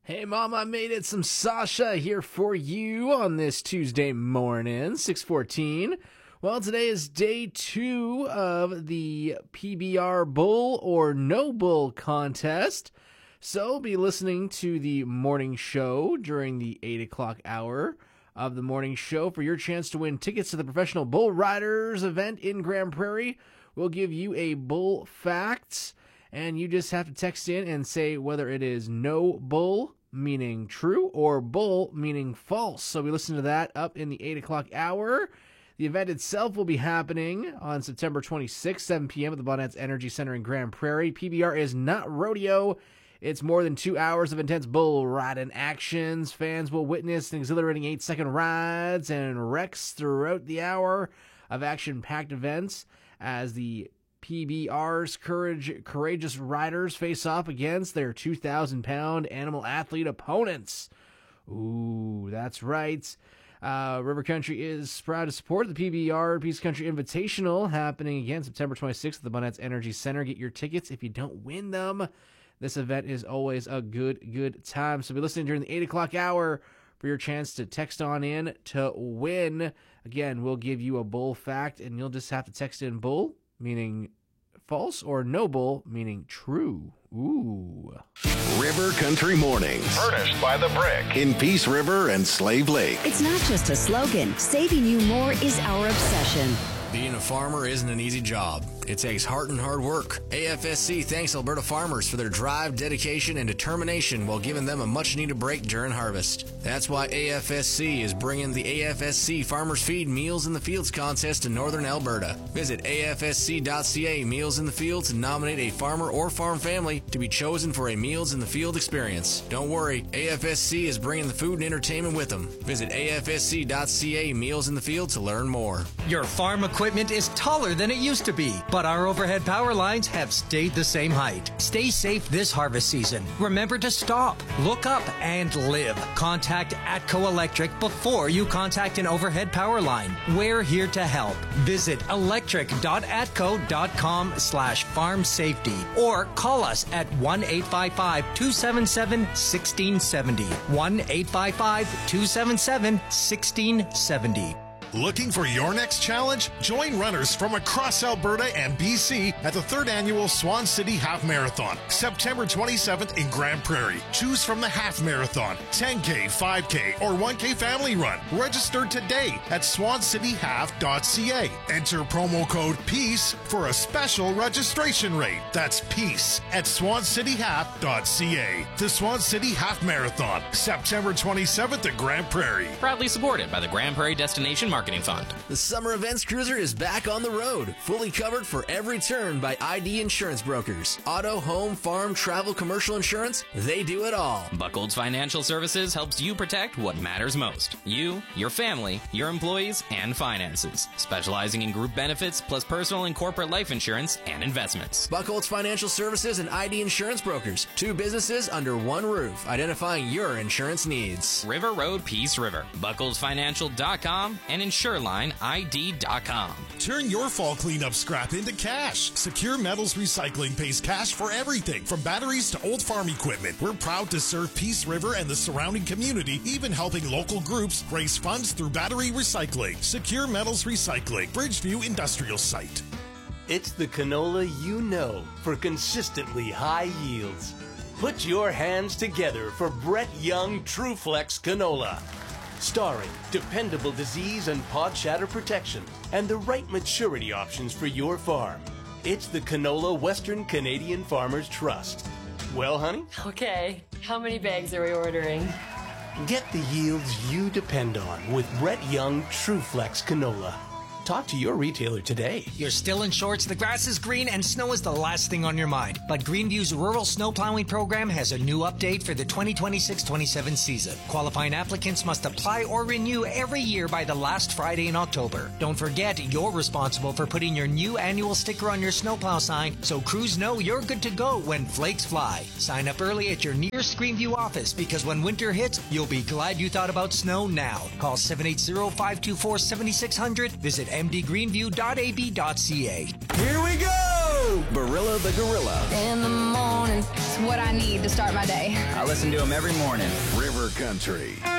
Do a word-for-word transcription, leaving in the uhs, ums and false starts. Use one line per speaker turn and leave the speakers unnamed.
Hey Mom, I made it. Some Sasha here for you on this Tuesday morning, six fourteen. Well, today is day two of the P B R Bull or No Bull contest. So be listening to the morning show during the eight o'clock hour of the morning show for your chance to win tickets to the Professional Bull Riders event in Grand Prairie. We'll give you a bull fact, and you just have to text in and say whether it is no bull, meaning true, or bull, meaning false. So we listen to that up in the eight o'clock hour. The event itself will be happening on September twenty-sixth, seven p.m. at the Bonnet Energy Center in Grand Prairie. P B R is not rodeo. It's more than two hours of intense bull riding actions. Fans will witness an exhilarating eight-second rides and wrecks throughout the hour of action-packed events as the P B R's courage, courageous riders face off against their two thousand pound animal athlete opponents. Ooh, that's right. Uh, River Country is proud to support the P B R Peace Country Invitational happening again September twenty-sixth at the Bonnet Energy Center. Get your tickets if you don't win them. This event is always a good, good time. So be listening during the eight o'clock hour for your chance to text on in to win. Again, we'll give you a bull fact, and you'll just have to text in bull, meaning false, or no bull, meaning true. Ooh.
River Country Mornings. Furnished by The Brick in Peace River and Slave Lake.
It's not just a slogan. Saving you more is our obsession.
Being a farmer isn't an easy job. It takes heart and hard work. A F S C thanks Alberta farmers for their drive, dedication, and determination while giving them a much-needed break during harvest. That's why A F S C is bringing the A F S C Farmers Feed Meals in the Fields contest to Northern Alberta. Visit A F S C dot C A Meals in the Field to nominate a farmer or farm family to be chosen for a Meals in the Field experience. Don't worry, A F S C is bringing the food and entertainment with them. Visit A F S C dot C A Meals in the Field to learn more.
Your farm equipment is taller than it used to be, but our overhead power lines have stayed the same height. Stay safe this harvest season. Remember to stop, look up, and live. Contact Atco Electric before you contact an overhead power line. We're here to help. Visit electric dot atco dot com slash farm safety or call us at one eight five five, two seven seven, one six seven zero. one eight five five, two seven seven, one six seven zero.
Looking for your next challenge? Join runners from across Alberta and B C at the third annual Swan City Half Marathon, September twenty-seventh in Grand Prairie. Choose from the Half Marathon, ten K, five K, or one K Family Run. Register today at swan city half dot c a. Enter promo code PEACE for a special registration rate. That's PEACE at swan city half dot c a. The Swan City Half Marathon, September twenty-seventh at Grand Prairie.
Proudly supported by the Grand Prairie Destination Marketing Fund.
The Summer Events Cruiser is back on the road, fully covered for every turn by I D Insurance Brokers. Auto, home, farm, travel, commercial insurance, they do it all.
Buchholz Financial Services helps you protect what matters most. You, your family, your employees, and finances. Specializing in group benefits plus personal and corporate life insurance and investments.
Buchholz Financial Services and I D Insurance Brokers. Two businesses under one roof, identifying your insurance needs.
River Road, Peace River. Buchholz Financial dot com and insureline I D dot com.
Turn your fall cleanup scrap into cash. Secure Metals Recycling pays cash for everything from batteries to old farm equipment. We're proud to serve Peace River and the surrounding community, even helping local groups raise funds through battery recycling. Secure Metals Recycling, Bridgeview Industrial Site.
It's the canola you know for consistently high yields. Put your hands together for Brett Young TrueFlex Canola. Starring dependable disease and pod shatter protection and the right maturity options for your farm. It's the Canola Western Canadian Farmers Trust. Well, honey?
Okay, how many bags are we ordering?
Get the yields you depend on with Brett Young TrueFlex Canola. Talk to your retailer today.
You're still in shorts, the grass is green, and snow is the last thing on your mind. But Greenview's Rural Snow Plowing Program has a new update for the twenty twenty-six twenty-seven season. Qualifying applicants must apply or renew every year by the last Friday in October. Don't forget, you're responsible for putting your new annual sticker on your snowplow sign so crews know you're good to go when flakes fly. Sign up early at your nearest Greenview office because when winter hits, you'll be glad you thought about snow now. Call seven eight zero, five two four, seven six zero zero. Visit m d greenview dot a b dot c a.
Here we go!
Barilla the Gorilla.
In the morning, it's what I need to start my day.
I listen to him every morning.
River Country.